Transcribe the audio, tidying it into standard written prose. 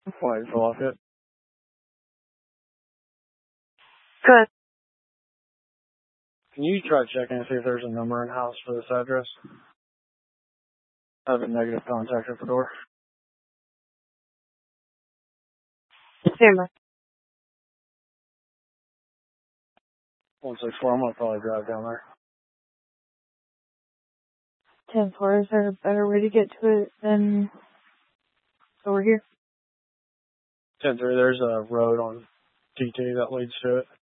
Why, block it? Good. Can you try checking and see if there's a number in house for this address? I have a negative contact at the door. Stand 164, I'm gonna probably drive down there. 10-4, is there a better way to get to it than over here? 10-3, there's a road on TT that leads to it.